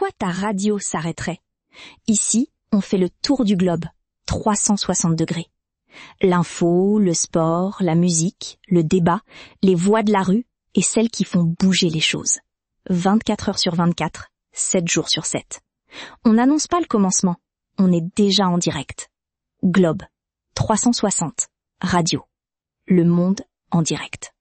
pourquoi ta radio s'arrêterait? Ici, on fait le tour du globe, 360 degrés. L'info, le sport, la musique, le débat, les voix de la rue et celles qui font bouger les choses. 24 heures sur 24, 7 jours sur 7. On n'annonce pas le commencement, on est déjà en direct. Globe, 360, radio. Le monde en direct.